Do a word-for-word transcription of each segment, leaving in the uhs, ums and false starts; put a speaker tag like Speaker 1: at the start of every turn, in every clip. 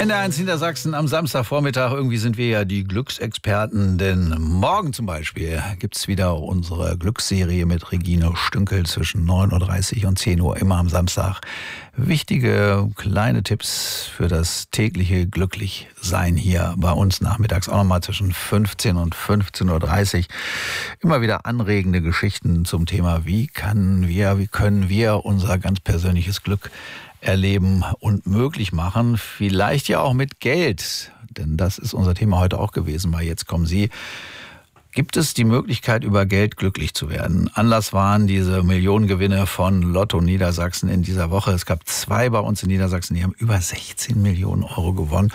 Speaker 1: N D R eins Niedersachsen am Samstagvormittag. Irgendwie sind wir ja die Glücksexperten, denn morgen zum Beispiel gibt's wieder unsere Glücksserie mit Regine Stünkel zwischen neun Uhr dreißig und zehn Uhr, immer am Samstag. Wichtige kleine Tipps für das tägliche Glücklichsein hier bei uns nachmittags, auch nochmal zwischen fünfzehn und fünfzehn Uhr dreißig. Immer wieder anregende Geschichten zum Thema, wie kann wir, wie können wir unser ganz persönliches Glück erleben und möglich machen. Vielleicht ja auch mit Geld, denn das ist unser Thema heute auch gewesen. Weil jetzt kommen Sie. Gibt es die Möglichkeit, über Geld glücklich zu werden? Anlass waren diese Millionengewinne von Lotto Niedersachsen in dieser Woche. Es gab zwei bei uns in Niedersachsen, die haben über sechzehn Millionen Euro gewonnen.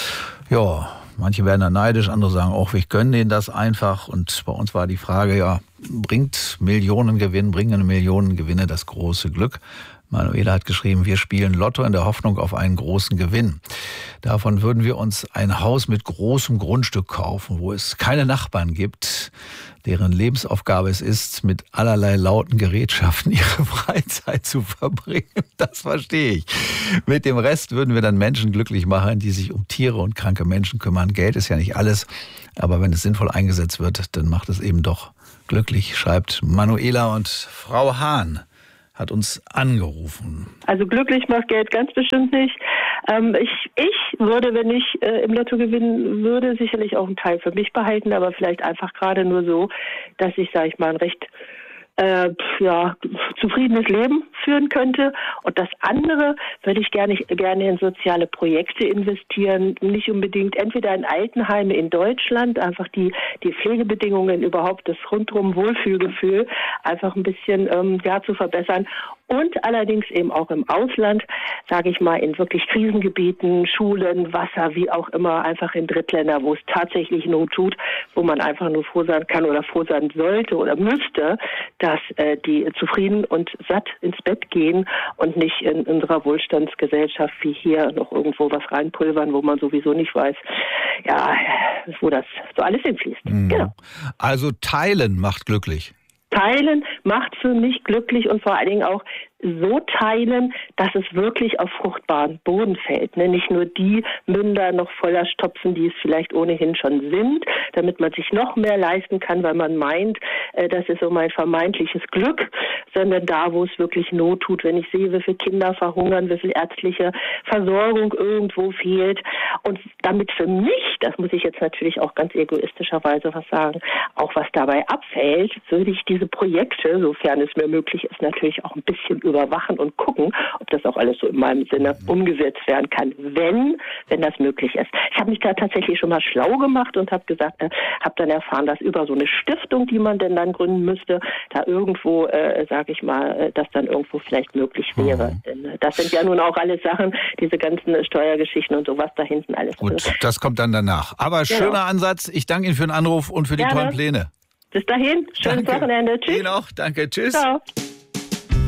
Speaker 1: Ja, manche werden da neidisch, andere sagen auch, ich gönne denen das einfach. Und bei uns war die Frage, ja, bringt Millionengewinn, bringen Millionengewinne das große Glück? Manuela hat geschrieben, wir spielen Lotto in der Hoffnung auf einen großen Gewinn. Davon würden wir uns ein Haus mit großem Grundstück kaufen, wo es keine Nachbarn gibt, deren Lebensaufgabe es ist, mit allerlei lauten Gerätschaften ihre Freizeit zu verbringen. Das verstehe ich. Mit dem Rest würden wir dann Menschen glücklich machen, die sich um Tiere und kranke Menschen kümmern. Geld ist ja nicht alles, aber wenn es sinnvoll eingesetzt wird, dann macht es eben doch glücklich, schreibt Manuela. Und Frau Hahn hat uns angerufen.
Speaker 2: Also glücklich macht Geld ganz bestimmt nicht. Ähm, ich, ich würde, wenn ich äh, im Lotto gewinnen würde, sicherlich auch einen Teil für mich behalten, aber vielleicht einfach gerade nur so, dass ich, sage ich mal, ein recht äh, ja, zufriedenes Leben führen könnte. Und das andere würde ich gerne, gerne in soziale Projekte investieren, nicht unbedingt entweder in Altenheime in Deutschland, einfach die, die Pflegebedingungen, überhaupt das rundum Wohlfühlgefühl einfach ein bisschen ähm, ja, zu verbessern. Und allerdings eben auch im Ausland, sage ich mal, in wirklich Krisengebieten, Schulen, Wasser, wie auch immer, einfach in Drittländer, wo es tatsächlich Not tut, wo man einfach nur froh sein kann oder froh sein sollte oder müsste, dass äh, die zufrieden und satt ins Bett gehen und nicht in unserer Wohlstandsgesellschaft wie hier noch irgendwo was reinpulvern, wo man sowieso nicht weiß, ja, wo das so alles hinfließt.
Speaker 1: Mhm.
Speaker 2: Genau.
Speaker 1: Also teilen macht glücklich.
Speaker 2: Teilen macht für mich glücklich und vor allen Dingen auch so teilen, dass es wirklich auf fruchtbaren Boden fällt. Ne? Nicht nur die Münder noch voller stopfen, die es vielleicht ohnehin schon sind, damit man sich noch mehr leisten kann, weil man meint, äh, das ist so mein vermeintliches Glück, sondern da, wo es wirklich Not tut. Wenn ich sehe, wie viele Kinder verhungern, wie viel ärztliche Versorgung irgendwo fehlt. Und damit für mich, das muss ich jetzt natürlich auch ganz egoistischerweise was sagen, auch was dabei abfällt, würde ich diese Projekte, sofern es mir möglich ist, natürlich auch ein bisschen überwachen und gucken, ob das auch alles so in meinem Sinne umgesetzt werden kann, wenn, wenn das möglich ist. Ich habe mich da tatsächlich schon mal schlau gemacht und habe gesagt, äh, habe dann erfahren, dass über so eine Stiftung, die man denn dann gründen müsste, da irgendwo, äh, sage ich mal, äh, das dann irgendwo vielleicht möglich wäre. Mhm. Denn äh, das sind ja nun auch alles Sachen, diese ganzen äh, Steuergeschichten und sowas da hinten alles.
Speaker 1: Gut, also, das kommt dann danach. Aber genau. Schöner Ansatz. Ich danke Ihnen für den Anruf und für die
Speaker 2: Gerne.
Speaker 1: tollen Pläne.
Speaker 2: Bis dahin, schönes
Speaker 1: Danke.
Speaker 2: Wochenende. Tschüss.
Speaker 1: Ihnen auch. Danke. Tschüss.
Speaker 2: Ciao.